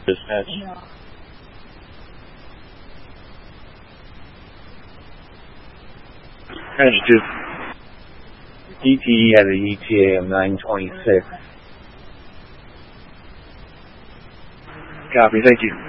Dispatch. Adjective. DTE had an ETA of 9:26. Copy, thank you.